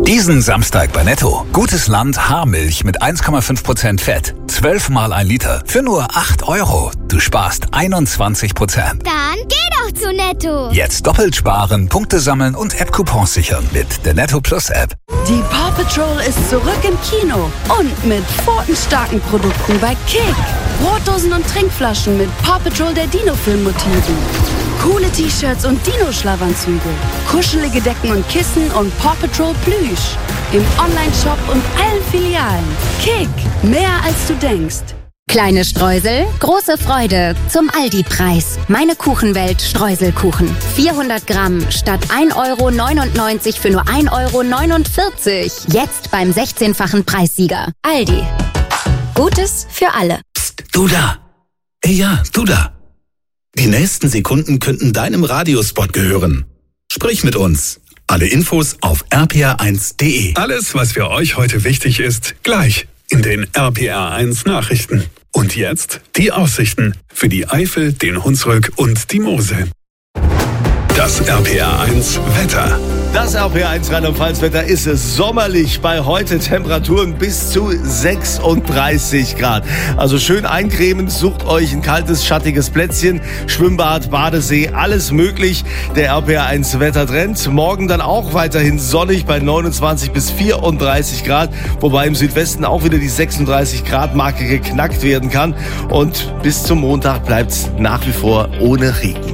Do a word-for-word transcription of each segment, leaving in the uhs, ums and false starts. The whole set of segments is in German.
Diesen Samstag bei Netto. Gutes Land Haarmilch mit eins Komma fünf Prozent Fett. zwölf mal ein Liter für nur acht Euro. Du sparst einundzwanzig Prozent. Dann geh doch zu Netto. Jetzt doppelt sparen, Punkte sammeln und App-Coupons sichern mit der Netto Plus App. Die Paw Patrol ist zurück im Kino und mit pfotenstarken Produkten bei Kick. Brotdosen und Trinkflaschen mit Paw Patrol der Dino-Film-Motiven. Coole T-Shirts und Dino-Schlafanzüge. Kuschelige Decken und Kissen und Paw Patrol Plüsch. Im Online-Shop und allen Filialen. Kick, mehr als du denkst. Kleine Streusel, große Freude zum Aldi-Preis. Meine Kuchenwelt Streuselkuchen. vierhundert Gramm statt ein Euro neunundneunzig für nur ein Euro neunundvierzig. Jetzt beim sechzehnfachen Preissieger. Aldi. Gutes für alle. Psst, du da. Ey, ja, du da. Die nächsten Sekunden könnten deinem Radiospot gehören. Sprich mit uns. Alle Infos auf r p r eins punkt d e. Alles, was für euch heute wichtig ist, gleich in den R P R eins Nachrichten. Und jetzt die Aussichten für die Eifel, den Hunsrück und die Mosel. Das R P R eins Wetter. Das R P R eins Rheinland-Pfalz-Wetter ist es sommerlich. Bei heute Temperaturen bis zu sechsunddreißig Grad. Also schön eincremen, sucht euch ein kaltes, schattiges Plätzchen. Schwimmbad, Badesee, alles möglich. Der R P R eins Wettertrend. Morgen dann auch weiterhin sonnig bei neunundzwanzig bis vierunddreißig Grad. Wobei im Südwesten auch wieder die sechsunddreißig Grad Marke geknackt werden kann. Und bis zum Montag bleibt es nach wie vor ohne Regen.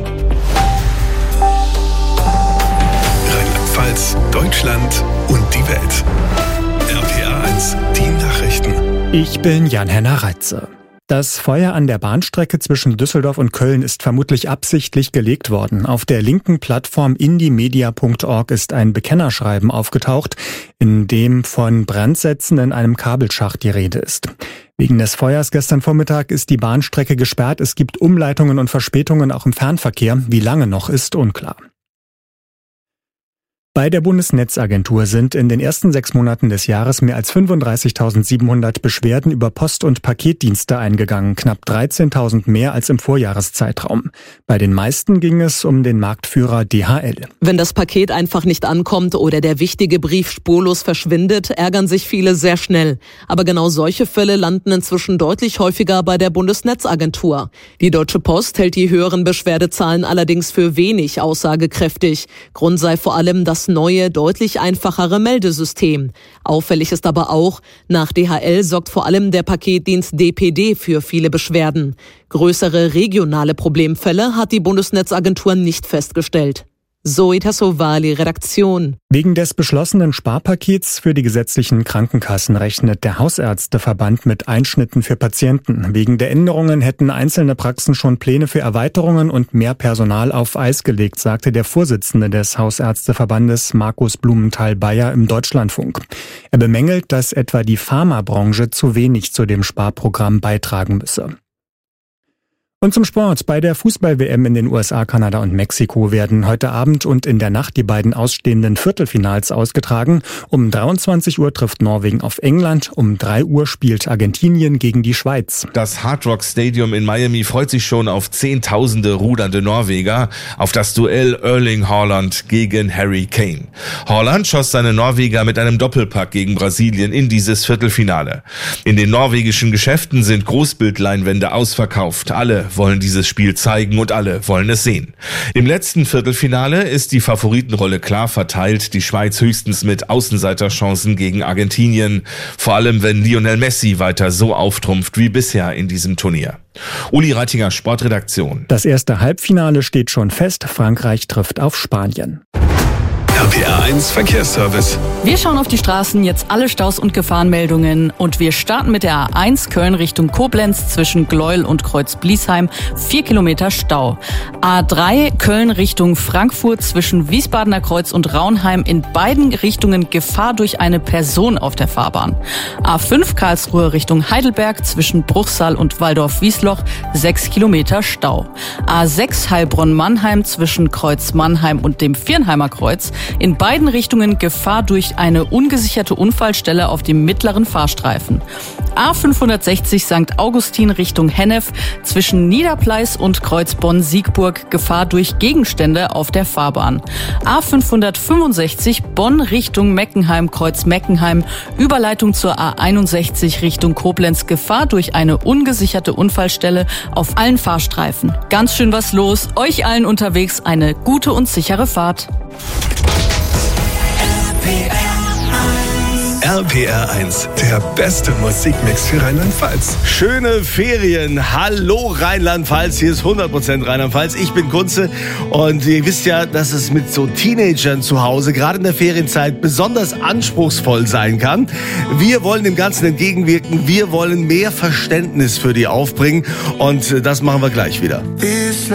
Deutschland und die Welt. R P R eins, die Nachrichten. Ich bin Jan-Henner Reitze. Das Feuer an der Bahnstrecke zwischen Düsseldorf und Köln ist vermutlich absichtlich gelegt worden. Auf der linken Plattform indiemedia punkt org ist ein Bekennerschreiben aufgetaucht, in dem von Brandsätzen in einem Kabelschacht die Rede ist. Wegen des Feuers gestern Vormittag ist die Bahnstrecke gesperrt. Es gibt Umleitungen und Verspätungen auch im Fernverkehr. Wie lange noch, ist unklar. Bei der Bundesnetzagentur sind in den ersten sechs Monaten des Jahres mehr als fünfunddreißigtausendsiebenhundert Beschwerden über Post- und Paketdienste eingegangen, knapp dreizehntausend mehr als im Vorjahreszeitraum. Bei den meisten ging es um den Marktführer D H L. Wenn das Paket einfach nicht ankommt oder der wichtige Brief spurlos verschwindet, ärgern sich viele sehr schnell. Aber genau solche Fälle landen inzwischen deutlich häufiger bei der Bundesnetzagentur. Die Deutsche Post hält die höheren Beschwerdezahlen allerdings für wenig aussagekräftig. Grund sei vor allem das neue, deutlich einfachere Meldesystem. Auffällig ist aber auch, nach D H L sorgt vor allem der Paketdienst D P D für viele Beschwerden. Größere regionale Problemfälle hat die Bundesnetzagentur nicht festgestellt. Zoe Tassovali, Redaktion. Wegen des beschlossenen Sparpakets für die gesetzlichen Krankenkassen rechnet der Hausärzteverband mit Einschnitten für Patienten. Wegen der Änderungen hätten einzelne Praxen schon Pläne für Erweiterungen und mehr Personal auf Eis gelegt, sagte der Vorsitzende des Hausärzteverbandes Markus Blumenthal-Bayer im Deutschlandfunk. Er bemängelt, dass etwa die Pharmabranche zu wenig zu dem Sparprogramm beitragen müsse. Und zum Sport. Bei der Fußball-W M in den U S A, Kanada und Mexiko werden heute Abend und in der Nacht die beiden ausstehenden Viertelfinals ausgetragen. Um dreiundzwanzig Uhr trifft Norwegen auf England. Um drei Uhr spielt Argentinien gegen die Schweiz. Das Hard Rock Stadium in Miami freut sich schon auf zehntausende rudernde Norweger, auf das Duell Erling Haaland gegen Harry Kane. Haaland schoss seine Norweger mit einem Doppelpack gegen Brasilien in dieses Viertelfinale. In den norwegischen Geschäften sind Großbildleinwände ausverkauft. Alle wollen dieses Spiel zeigen und alle wollen es sehen. Im letzten Viertelfinale ist die Favoritenrolle klar verteilt, die Schweiz höchstens mit Außenseiterchancen gegen Argentinien, vor allem wenn Lionel Messi weiter so auftrumpft wie bisher in diesem Turnier. Uli Reitinger, Sportredaktion. Das erste Halbfinale steht schon fest, Frankreich trifft auf Spanien. R P R eins Verkehrsservice. Wir schauen auf die Straßen, jetzt alle Staus und Gefahrenmeldungen. Und wir starten mit der A eins Köln Richtung Koblenz zwischen Gleuel und Kreuz-Bliesheim. Vier Kilometer Stau. A drei Köln Richtung Frankfurt zwischen Wiesbadener Kreuz und Raunheim. In beiden Richtungen Gefahr durch eine Person auf der Fahrbahn. A fünf Karlsruhe Richtung Heidelberg zwischen Bruchsal und Waldorf-Wiesloch. Sechs Kilometer Stau. A sechs Heilbronn-Mannheim zwischen Kreuz Mannheim und dem Viernheimer Kreuz. In beiden Richtungen Gefahr durch eine ungesicherte Unfallstelle auf dem mittleren Fahrstreifen. A fünfhundertsechzig Sankt Augustin Richtung Hennef zwischen Niederpleis und Kreuz Bonn-Siegburg Gefahr durch Gegenstände auf der Fahrbahn. A fünfhundertfünfundsechzig Bonn Richtung Meckenheim Kreuz Meckenheim Überleitung zur A einundsechzig Richtung Koblenz Gefahr durch eine ungesicherte Unfallstelle auf allen Fahrstreifen. Ganz schön was los. Euch allen unterwegs eine gute und sichere Fahrt. R P R eins, der beste Musikmix für Rheinland-Pfalz. Schöne Ferien. Hallo Rheinland-Pfalz. Hier ist hundert Prozent Rheinland-Pfalz. Ich bin Kunze und ihr wisst ja, dass es mit so Teenagern zu Hause, gerade in der Ferienzeit, besonders anspruchsvoll sein kann. Wir wollen dem Ganzen entgegenwirken. Wir wollen mehr Verständnis für die aufbringen und das machen wir gleich wieder.